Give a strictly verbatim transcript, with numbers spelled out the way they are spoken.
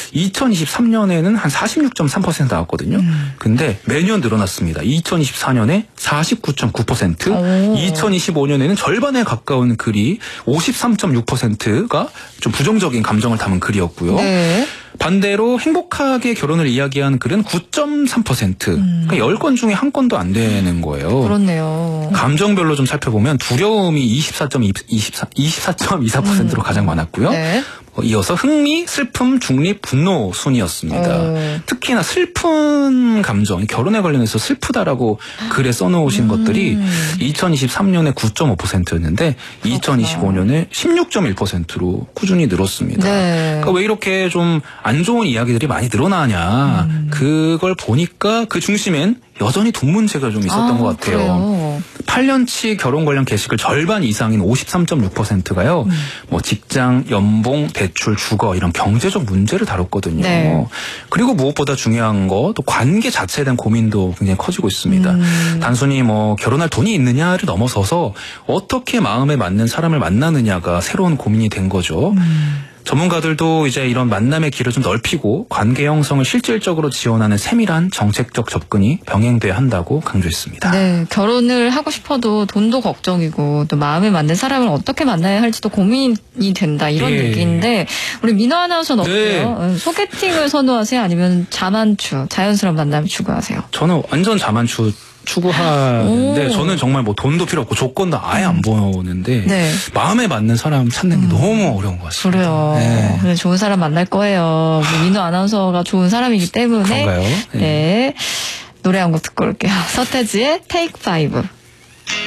이천이십삼 년에는 한 사십육 점 삼 퍼센트 나왔거든요. 음. 근데 매년 늘어났습니다. 이천이십사 년에 사십구 점 구 퍼센트, 오. 이천이십오 년에는 절반에 가까운 글이 오십삼 점 육 퍼센트가 좀 부정적인 감정을 담은 글이었고요. 네. 반대로 행복하게 결혼을 이야기한 글은 구 점 삼 퍼센트. 음. 그러니까 열 건 중에 한 건도 안 되는 거예요. 그렇네요. 감정별로 좀 살펴보면 두려움이 이십사 점 이사 퍼센트로 음. 가장 많았고요. 네. 이어서 흥미, 슬픔, 중립, 분노 순이었습니다. 오. 특히나 슬픈 감정, 결혼에 관련해서 슬프다라고 글에 써놓으신 음. 것들이 이천이십삼 년에 구 점 오 퍼센트였는데 그렇구나. 이천이십오 년에 십육 점 일 퍼센트로 꾸준히 늘었습니다. 네. 그러니까 왜 이렇게 좀 안 좋은 이야기들이 많이 늘어나냐. 음. 그걸 보니까 그 중심엔 여전히 돈 문제가 좀 있었던 아, 것 같아요. 그래요? 팔 년치 결혼 관련 게시글 절반 이상인 오십삼 점 육 퍼센트가요. 음. 뭐 직장, 연봉, 대출, 주거 이런 경제적 문제를 다뤘거든요. 네. 그리고 무엇보다 중요한 거 또 관계 자체에 대한 고민도 굉장히 커지고 있습니다. 음. 단순히 뭐 결혼할 돈이 있느냐를 넘어서서 어떻게 마음에 맞는 사람을 만나느냐가 새로운 고민이 된 거죠. 음. 전문가들도 이제 이런 만남의 길을 좀 넓히고 관계 형성을 실질적으로 지원하는 세밀한 정책적 접근이 병행돼야 한다고 강조했습니다. 네, 결혼을 하고 싶어도 돈도 걱정이고 또 마음에 맞는 사람을 어떻게 만나야 할지도 고민이 된다 이런 예. 얘기인데 우리 민호 아나운서는 어때요? 네. 소개팅을 선호하세요? 아니면 자만추, 자연스러운 만남을 추구하세요? 저는 완전 자만추. 추구하는데 오. 저는 정말 뭐 돈도 필요 없고 조건도 아예 안 보는데 네. 마음에 맞는 사람 찾는 게 음. 너무 어려운 것 같습니다. 그래요. 네. 그래 좋은 사람 만날 거예요. 민호 아나운서가 좋은 사람이기 때문에 그런가요? 네. 네. 노래 한 곡 듣고 올게요. 서태지의 Take Five.